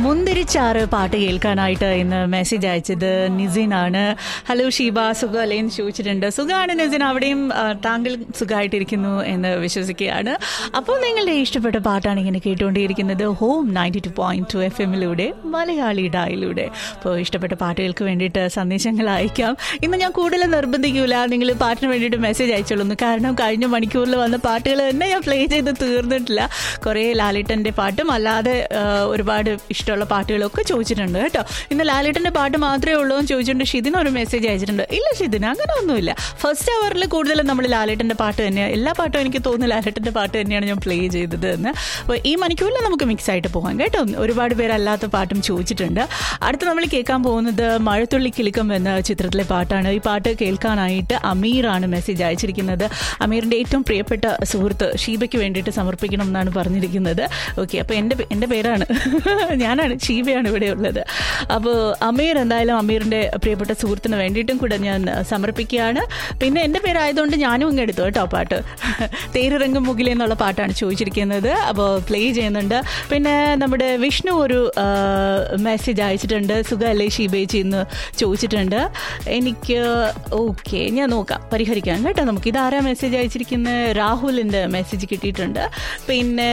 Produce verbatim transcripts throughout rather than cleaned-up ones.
മുന്തിരിച്ചാറ് പാട്ട് കേൾക്കാനായിട്ട് ഇന്ന് മെസ്സേജ് അയച്ചത് നിസിനാണ്. ഹലോ ഷീബ, സുഖമല്ലേ എന്ന് ചോദിച്ചിട്ടുണ്ട്. സുഖമാണ് നിസിൻ, അവിടെയും താങ്കൾ സുഖമായിട്ടിരിക്കുന്നു എന്ന് വിശ്വസിക്കുകയാണ്. അപ്പോൾ നിങ്ങളുടെ ഇഷ്ടപ്പെട്ട പാട്ടാണ് ഇങ്ങനെ കേട്ടുകൊണ്ടേയിരിക്കുന്നത് home ninety two point two F എമ്മിലൂടെ Malayali ഡായിലൂടെ. അപ്പോൾ ഇഷ്ടപ്പെട്ട പാട്ടുകൾക്ക് വേണ്ടിയിട്ട് സന്ദേശങ്ങൾ അയക്കാം. ഇന്ന് ഞാൻ കൂടുതൽ നിർബന്ധിക്കൂല, നിങ്ങൾ പാട്ടിന് വേണ്ടിയിട്ട് മെസ്സേജ് അയച്ചോളൂ. കാരണം കഴിഞ്ഞ മണിക്കൂറിൽ വന്ന പാട്ടുകൾ തന്നെ ഞാൻ പ്ലേ ചെയ്ത് തീർന്നിട്ടില്ല. കുറേ ലാലേട്ടൻ്റെ പാട്ടും അല്ലാതെ ഒരുപാട് ഇഷ്ടമുള്ള പാട്ടുകളൊക്കെ ചോദിച്ചിട്ടുണ്ട് കേട്ടോ. ഇന്ന് ലാലേട്ടൻ്റെ പാട്ട് മാത്രമേ ഉള്ളൂ എന്ന് ചോദിച്ചിട്ടുണ്ട്. ഷിദിന് ഒരു മെസ്സേജ് അയച്ചിട്ടുണ്ട്. ഇല്ല ഷിദിന് അങ്ങനെ ഒന്നുമില്ല. ഫസ്റ്റ് അവറിൽ കൂടുതലും നമ്മൾ ലാലേട്ടൻ്റെ പാട്ട് തന്നെയാണ്, എല്ലാ പാട്ടും എനിക്ക് തോന്നുന്നു ലാലേട്ടൻ്റെ പാട്ട് തന്നെയാണ് ഞാൻ പ്ലേ ചെയ്തത് എന്ന്. അപ്പോൾ ഈ മണിക്കൂറിൽ നമുക്ക് മിക്സ് ആയിട്ട് പോകാം കേട്ടോ. ഒരുപാട് പേരല്ലാത്ത പാട്ടും ചോദിച്ചിട്ടുണ്ട്. അടുത്ത് നമ്മൾ കേൾക്കാൻ പോകുന്നത് മഴത്തുള്ളി കിലുക്കം എന്ന ചിത്രത്തിലെ പാട്ടാണ്. ഈ പാട്ട് കേൾക്കാനായിട്ട് അമീറാണ് മെസ്സേജ് അയച്ചിരിക്കുന്നത്. അമീറിൻ്റെ ഏറ്റവും പ്രിയപ്പെട്ട സുഹൃത്ത് ഷീബയ്ക്ക് വേണ്ടിയിട്ട് സമർപ്പിക്കണം എന്നാണ് പറഞ്ഞിരിക്കുന്നത്. ഓക്കെ, അപ്പോൾ എൻ്റെ എൻ്റെ പേരാണ്, ഞാനാണ്, ഷീബയാണ് ഇവിടെ ഉള്ളത്. അപ്പോൾ അമീർ എന്തായാലും അമീറിൻ്റെ പ്രിയപ്പെട്ട സുഹൃത്തിന് വേണ്ടിയിട്ടും കൂടെ ഞാൻ സമർപ്പിക്കുകയാണ്. പിന്നെ എൻ്റെ പേരായതുകൊണ്ട് ഞാനും ഇങ്ങ് എടുത്തു കേട്ടോ പാട്ട്. തേരിറങ്ങും മുകിലേ എന്നുള്ള പാട്ടാണ് ചോദിച്ചിരിക്കുന്നത്. അപ്പോൾ പ്ലേ ചെയ്യുന്നുണ്ട്. പിന്നെ നമ്മുടെ വിഷ്ണു ഒരു മെസ്സേജ് അയച്ചിട്ടുണ്ട്. സുഖമല്ലേ ഷീബേച്ചി എന്ന് ചോദിച്ചിട്ടുണ്ട്. എനിക്ക് ഓക്കെ, ഞാൻ നോക്കാം, പരിഹരിക്കാം കേട്ടോ. നമുക്ക് ഇതാരാ മെസ്സേജ് അയച്ചിരിക്കുന്നത്? രാഹുലിൻ്റെ മെസ്സേജ് കിട്ടിയിട്ടുണ്ട്. പിന്നെ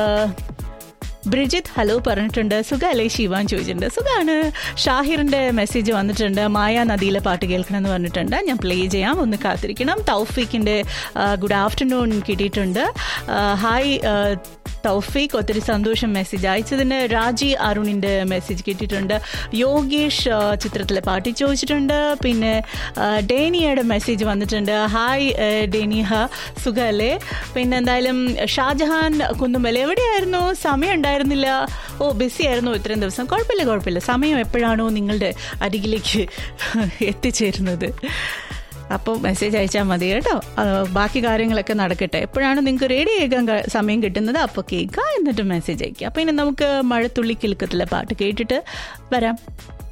ബ്രിജിത്ത് ഹലോ പറഞ്ഞിട്ടുണ്ട്. സുഖമല്ലേ ശിവാൻ ചോദിച്ചിട്ടുണ്ട്. സുഖമാണ്. ഷാഹിറിൻ്റെ മെസ്സേജ് വന്നിട്ടുണ്ട്. മായ നദിയിലെ പാട്ട് കേൾക്കണം എന്ന് പറഞ്ഞിട്ടുണ്ട്. ഞാൻ പ്ലേ ചെയ്യാം, ഒന്ന് കാത്തിരിക്കണം. തൗഫീഖിൻ്റെ ഗുഡ് ആഫ്റ്റർനൂൺ കിട്ടിയിട്ടുണ്ട്. ഹായ് തൗഫീഖ്, ഒത്തിരി സന്തോഷം മെസ്സേജ് അയച്ചതിന്. രാജി അരുണിൻ്റെ മെസ്സേജ് കിട്ടിയിട്ടുണ്ട്. യോഗേഷ് ചിത്രത്തിലെ പാട്ട് ചോദിച്ചിട്ടുണ്ട്. പിന്നെ ഡേനിയയുടെ മെസ്സേജ് വന്നിട്ടുണ്ട്. ഹായ് ഡേനിയ, സുഖമല്ലേ? പിന്നെ എന്തായാലും ഷാജഹാൻ കുന്നുമല എവിടെയായിരുന്നു? സമയം ഉണ്ടായിരുന്നില്ല. ഓ ബിസി ആയിരുന്നു ഇത്രയും ദിവസം. കുഴപ്പമില്ല കുഴപ്പമില്ല, സമയം എപ്പോഴാണോ നിങ്ങളുടെ അരികിലേക്ക് എത്തിച്ചേരുന്നത് അപ്പോൾ മെസ്സേജ് അയച്ചാൽ മതി കേട്ടോ. ബാക്കി കാര്യങ്ങളൊക്കെ നടക്കട്ടെ. എപ്പോഴാണ് നിങ്ങൾക്ക് റേഡിയോ കേൾക്കാൻ സമയം കിട്ടുന്നത് അപ്പോൾ കേൾക്കുക, എന്നിട്ട് മെസ്സേജ് അയക്കുക. അപ്പോൾ ഇനി നമുക്ക് മഴത്തുള്ളി കിലുക്കത്തിലെ പാട്ട് കേട്ടിട്ട് വരാം.